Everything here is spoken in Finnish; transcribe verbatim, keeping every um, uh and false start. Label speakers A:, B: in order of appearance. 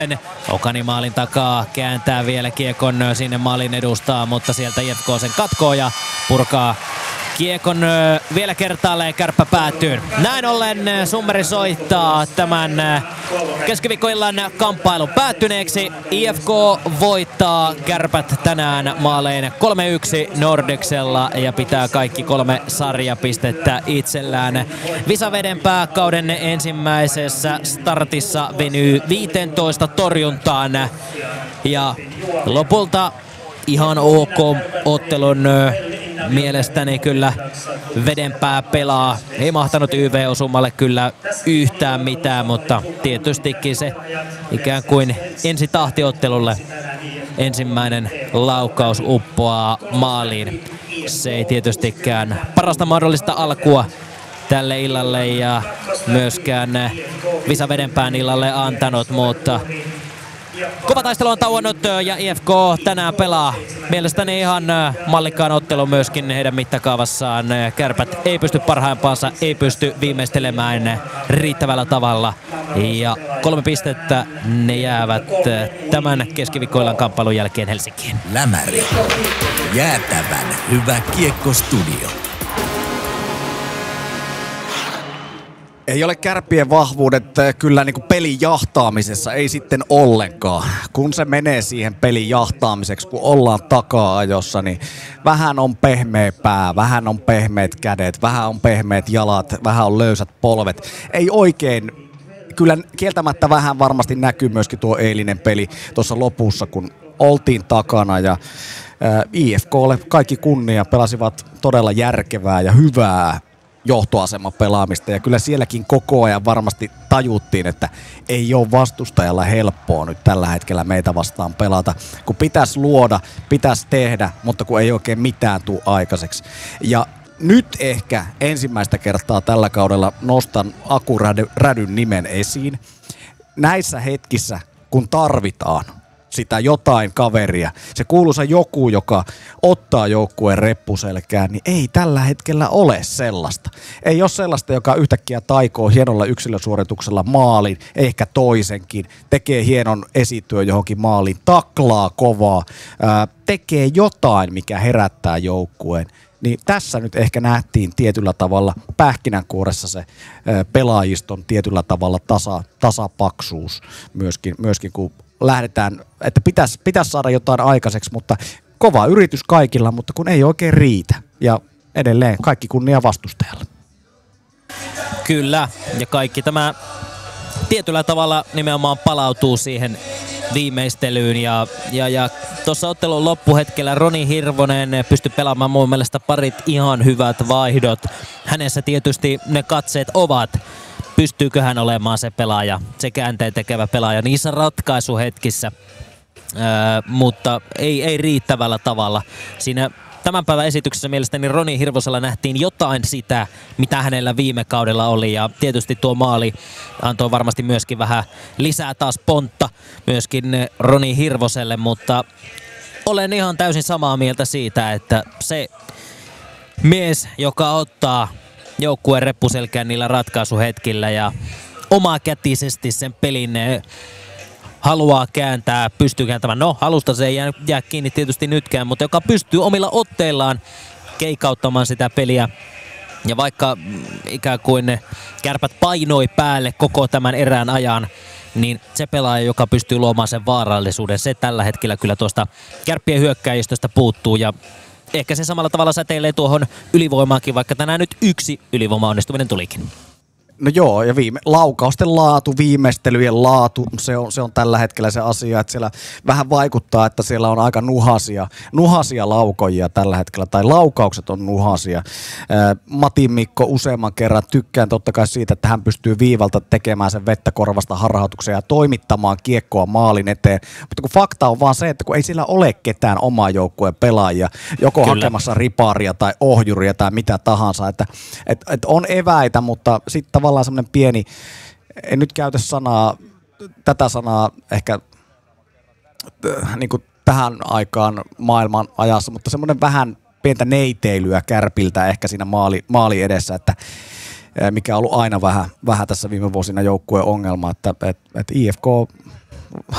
A: Okani maalin takaa kääntää vielä kiekon sinne maalin edustaa, mutta sieltä I F K sen katkoo ja purkaa kiekon vielä kertaalleen Kärppä päätyyn. Näin ollen Summeri soittaa tämän keskiviikkoillan kamppailun päättyneeksi. I F K voittaa Kärpät tänään maalein kolme yksi Nordeksella ja pitää kaikki kolme sarjapistettä itsellään. Visa Vedenpää kauden ensimmäisessä startissa venyy viisitoista torjuntaan ja lopulta ihan ok ottelun mielestäni kyllä Vedenpää pelaa. Ei mahtanut Y V-osumalle kyllä yhtään mitään, mutta tietystikin se ikään kuin ensi tahtiottelulle ensimmäinen laukaus uppoaa maaliin. Se ei tietystikään parasta mahdollista alkua tälle illalle ja myöskään Visa Vedenpään illalle antanut, mutta kova taistelu on tauonnut ja I F K tänään pelaa mielestäni ihan mallikkaan ottelu myöskin heidän mittakaavassaan. Kärpät ei pysty parhaimpaansa, ei pysty viimeistelemään riittävällä tavalla ja kolme pistettä ne jäävät tämän keskiviikkoillan kamppailun jälkeen Helsinkiin.
B: Lämäri. Jäätävän hyvä kiekkostudio.
C: Ei ole Kärppien vahvuudet kyllä niin kuin pelin jahtaamisessa, ei sitten ollenkaan. Kun se menee siihen pelin jahtaamiseksi, kun ollaan taka-ajossa, niin vähän on pehmeä pää, vähän on pehmeät kädet, vähän on pehmeät jalat, vähän on löysät polvet. Ei oikein, kyllä kieltämättä vähän varmasti näkyy myöskin tuo eilinen peli tuossa lopussa, kun oltiin takana ja I F K:lle kaikki kunnia, pelasivat todella järkevää ja hyvää johtoasemapelaamista ja kyllä sielläkin koko ajan varmasti tajuttiin, että ei ole vastustajalla helppoa nyt tällä hetkellä meitä vastaan pelata, kun pitäisi luoda, pitäisi tehdä, mutta kun ei oikein mitään tule aikaiseksi. Ja nyt ehkä ensimmäistä kertaa tällä kaudella nostan Aku Rädyn nimen esiin. Näissä hetkissä, kun tarvitaan sitä jotain kaveria, se kuuluisa joku, joka ottaa joukkueen reppuselkään, niin ei tällä hetkellä ole sellaista. Ei ole sellaista, joka yhtäkkiä taikoo hienolla yksilösuorituksella maalin, ehkä toisenkin, tekee hienon esityön johonkin maaliin, taklaa kovaa, ää, tekee jotain, mikä herättää joukkueen. Niin tässä nyt ehkä nähtiin tietyllä tavalla pähkinänkuoressa se ää, pelaajiston tietyllä tavalla tasa, tasapaksuus myöskin, myöskin kun lähdetään, että pitäisi, pitäisi saada jotain aikaiseksi, mutta kova yritys kaikilla, mutta kun ei oikein riitä. Ja edelleen kaikki kunnia vastustajalle.
A: Kyllä, ja kaikki tämä tietyllä tavalla nimenomaan palautuu siihen viimeistelyyn. Ja, ja, ja tuossa ottelun loppuhetkellä Roni Hirvonen pystyi pelaamaan mun mielestä parit ihan hyvät vaihdot. Hänessä tietysti ne katseet ovat. Pystyykö hän olemaan se pelaaja, se käänteen tekevä pelaaja niissä ratkaisuhetkissä, öö, mutta ei, ei riittävällä tavalla. Siinä tämän päivän esityksessä mielestäni Roni Hirvosella nähtiin jotain sitä, mitä hänellä viime kaudella oli. Ja tietysti tuo maali antoi varmasti myöskin vähän lisää taas pontta myöskin Roni Hirvoselle, mutta olen ihan täysin samaa mieltä siitä, että se mies, joka ottaa joukkueen reppuselkään niillä ratkaisuhetkillä ja omakätisesti sen pelin haluaa kääntää, pystyy kääntämään. No, halusta se ei jää, jää kiinni tietysti nytkään, mutta joka pystyy omilla otteillaan keikauttamaan sitä peliä. Ja vaikka ikään kuin Kärpät painoi päälle koko tämän erään ajan, niin se pelaaja, joka pystyy luomaan sen vaarallisuuden, se tällä hetkellä kyllä tuosta Kärppien hyökkäjistöstä puuttuu ja ehkä se samalla tavalla säteilee tuohon ylivoimaankin, vaikka tänään nyt yksi ylivoimaonnistuminen tulikin.
C: No joo, ja viime, laukausten laatu, viimeistelyjen laatu, se on, se on tällä hetkellä se asia, että siellä vähän vaikuttaa, että siellä on aika nuhasia, nuhasia laukojia tällä hetkellä, tai laukaukset on nuhasia. Matin Mikko useamman kerran tykkään totta kai siitä, että hän pystyy viivalta tekemään sen vettä korvasta harhautuksen ja toimittamaan kiekkoa maalin eteen, mutta kun fakta on vaan se, että kun ei siellä ole ketään omaa joukkueen pelaajia, joko Kyllä. hakemassa riparia tai ohjuria tai mitä tahansa, että et, et on eväitä, mutta sitten tavallaan semmoinen pieni, en nyt käytä sanaa, tätä sanaa ehkä niin kuin tähän aikaan maailman ajassa, mutta semmoinen vähän pientä neiteilyä Kärpiltä ehkä siinä maali, maali edessä, että mikä on ollut aina vähän, vähän tässä viime vuosina joukkueen ongelma, että et, et I F K